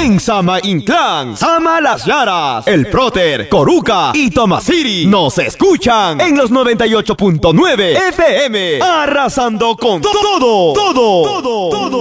En Sama Inclán, Sama Las Llaras, El Próter, Coruca y Tomasiri nos escuchan en los 98.9 FM, arrasando con todo.